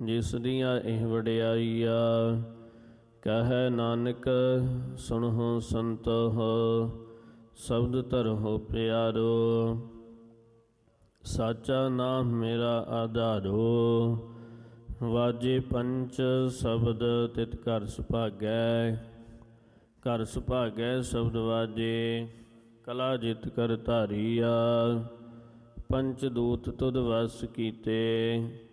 ਜਿਸ ਦੀਆਂ ਇਹ ਵਡਿਆਈਆ। ਕਹੈ ਨਾਨਕ ਸੁਣਹੁ ਸੰਤੋਹ, ਸ਼ਬਦ ਧਰਹੁ ਪਿਆਰੋ। ਸਾਚਾ ਨਾਮ ਮੇਰਾ ਆਧਾਰੋ, ਵਾਜੇ ਪੰਚ ਸ਼ਬਦ ਤਿਤ ਘਰ ਸੁਭਾਗੈ। ਘਰ ਸੁਭਾਗੈ ਸ਼ਬਦ ਵਾਜੇ, ਕਲਾ ਜਿਤ ਕਰ ਧਾਰੀਆ। ਪੰਚ ਦੂਤ ਤੁਧ ਵਸ ਕੀਤੇ,